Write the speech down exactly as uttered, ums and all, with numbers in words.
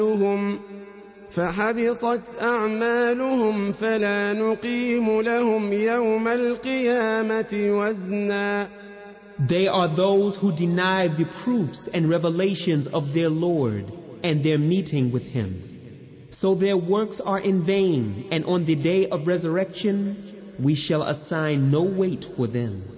أعمالهم فحبطت أعمالهم فلا نقيم لهم يوم القيامة وزنا. They are those who deny the proofs and revelations of their Lord and their meeting with Him. So their works are in vain, and on the day of resurrection we shall assign no weight for them.